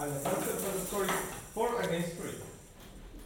sunset, so the score is 4 against 3.